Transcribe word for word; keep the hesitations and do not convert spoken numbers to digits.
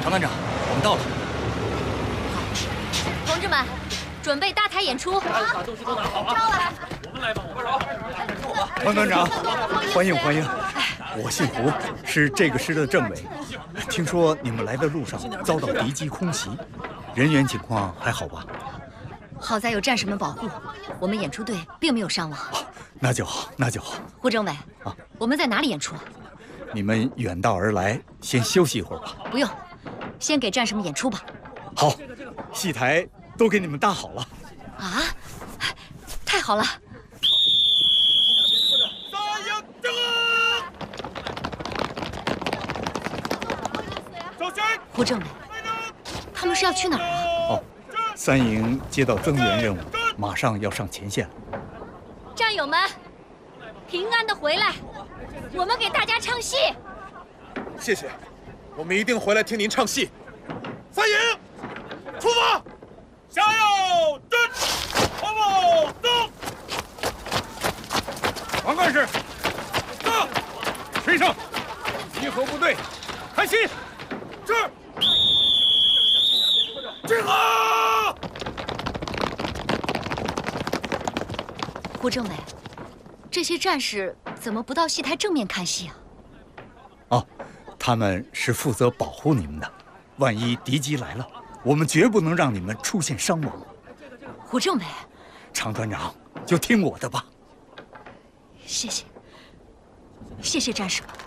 常团长，我们到了。 同志们，准备搭台演出。 把东西都拿好啊！我们来吧，我们来。 常团长，欢迎欢迎。我姓胡，是这个师的政委。听说你们来的路上遭到敌机空袭，人员情况还好吧？ 好在有战士们保护，我们演出队并没有伤亡。 哦，那就好，那就好。 胡政委啊， 我们在哪里演出？ 你们远道而来，先休息一会儿吧。 不用，先给战士们演出吧。 好，戏台都给你们搭好了。 啊，太好了！ 三营正首先， 胡政委，他们是要去哪儿啊？ 哦，三营接到增援任务，马上要上前线了。 战友们，平安的回来，我们给大家唱戏。 谢谢，我们一定回来听您唱戏。三营，出发！ 下要真，跑步走。 王干事， 到， 水上，集合部队，开戏。 是。集合。 胡政委，这些战士怎么不到戏台正面看戏啊？ 哦，他们是负责保护你们的，万一敌机来了，我们绝不能让你们出现伤亡。 胡政委， 常团长，就听我的吧。 谢谢，谢谢战士们。